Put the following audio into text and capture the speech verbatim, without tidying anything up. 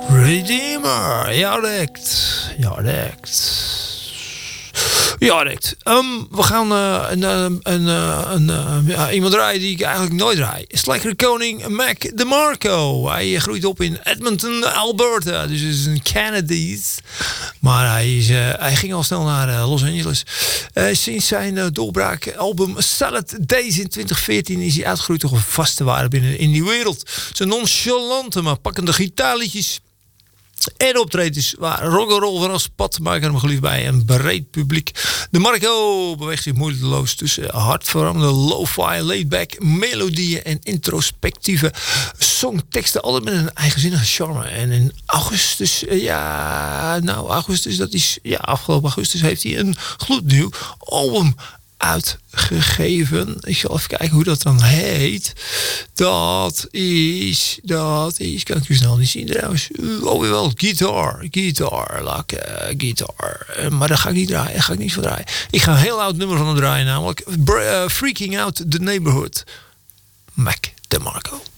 Redeemer. Ja, direct. Ja, direct. Ja, direct. Um, we gaan uh, een, een, een, een, een, ja, iemand draaien die ik eigenlijk nooit draai. Slijkere Koning Mac DeMarco. Hij groeit op in Edmonton, Alberta. Dus het is een Canadees. Maar hij, is, uh, hij ging al snel naar uh, Los Angeles. Uh, sinds zijn uh, doorbraakalbum Salad Days in twintig veertien is hij uitgegroeid tot een vaste waarde binnen in die wereld. Zijn nonchalante maar pakkende gitaarliedjes en optredens waar rock'n'roll vanaf pad maken hem geliefd bij een breed publiek. DeMarco beweegt zich moeiteloos tussen hartverwarmende lo-fi, laid-back melodieën en introspectieve songteksten. Altijd met een eigenzinnige charme. En in augustus, ja, nou, augustus, dat is, ja, afgelopen augustus heeft hij een gloednieuw album uitgegeven. Ik zal even kijken hoe dat dan heet. Dat is, dat is, kan ik u snel niet zien trouwens. Oh wel, Guitar, Guitar, like, uh, Guitar. Uh, maar daar ga ik niet draaien, daar ga ik niet van draaien. Ik ga een heel oud nummer van hem draaien, namelijk uh, Freaking Out the Neighborhood. Mac DeMarco.